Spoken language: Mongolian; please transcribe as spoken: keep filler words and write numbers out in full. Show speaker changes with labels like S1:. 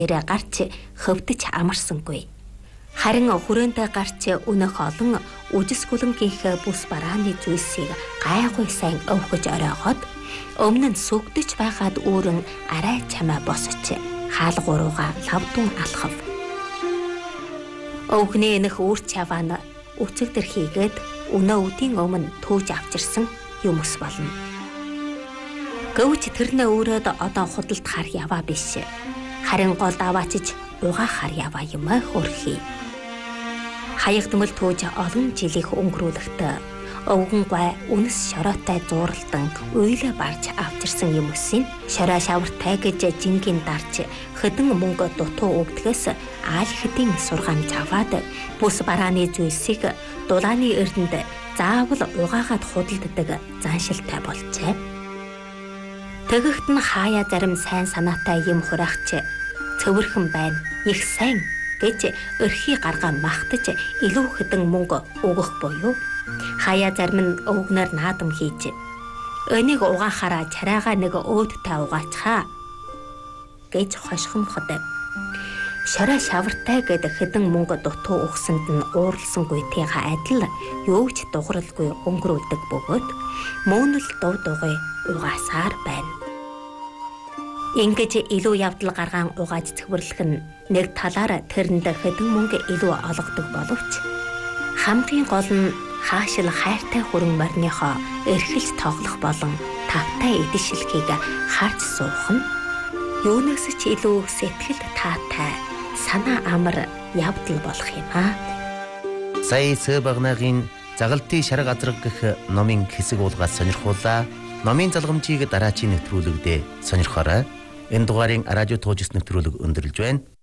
S1: ирэ гарч хөвдөж амарсангүй. Харин хүрээндээ гарч өнөх олон үжисгүлэнгийнх бүс барааны зүйлсийг гайгүй сайн өвгөж оройгоод өмнө нь сүгдэж байгаад өөрөн арай чамаа босч хаалгурууга лавдун алхав. Өвгний энэх үүр чаваана үцэгдэр хийгээд өнөө үдийн өмнө төөж авчирсан юмс болно. Гэвч тэрнээ өөрөөд одоо худалд хар яваа биш. Харин гол даваачиж угаахаар яваа юм аа хөрхий. Хаягдмал төөж олон жилийнх өнгөрүүлэхдээ өвгөн гой үнэс шороотой зууралдан уйлаа барж авчирсан юмсийн шороо шавартай гэж жингийн дарж хэдэн мөнгө дутуу өгдгөөс аал хэдийн сургаан заваад бүс барааны зүйлсийг дулааны эрдэнд заавал угаагаад худалддаг заншилтай болжээ. Тэгэхт нь хаяа зарим сайн санаатай юм хураахч цөвөрхөн байна их сайн гэж өрхий гаргаа магтаж илүү хэдэн мөнгө өгөх буюу хаяа зарим нь өвгнөр наадам хийж энийг угаахаараа чарайгаа нэг өөдтэй угаачхаа гэж хошгонход шороо шавартай гэд хэдэн мөнгө дутуу өгсөнд нь ууралсангүйтэйгээ адил юу ч дугралгүй өнгөрүүлдэг бөгөөд мөн л дув дугуй угаасаар байна. Ингэж илүү явдал гаргаан угааж цэвэрлэх нь нэг талаар тэрэнд хэдэн мөнгө илүү олгодог боловч хамгийн гол нь хаашил хайртай хүрэн морныхоо эрхэлж тоглох болон тавтай эдшилхийг харж суух нь юунаас ч илүү сэтгэл таатай санаа амар явдал болох юм аа.
S2: Сая Сэбагнагийн загалдын шарга азраг гэх номын хэсэг уулгаас сонирхуулаа. Номын залгамжийг дараачийн нэвтрүүлэгдээ сонирхоорой. Энэ дугаарын радио туужс нэвтрүүлэг өндөрлж байна.